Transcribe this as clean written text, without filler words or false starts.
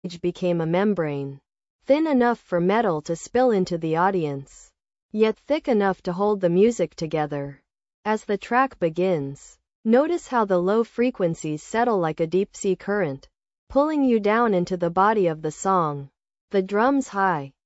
became a membrane, thin enough for metal to spill into the audience, yet thick enough to hold the music together. As the track begins, notice how the low frequencies settle like a deep-sea current, pulling you down into the body of the song. The drums' high,